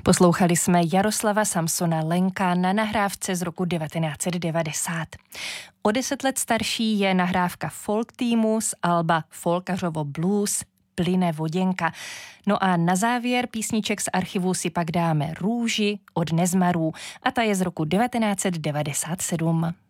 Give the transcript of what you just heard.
Poslouchali jsme Jaroslava Samsona Lenka na nahrávce z roku 1990. O 10 let starší je nahrávka folk týmu z alba Folkařovo blues Plyne voděnka. No a na závěr písniček z archivu si pak dáme Růži od Nezmarů a ta je z roku 1997.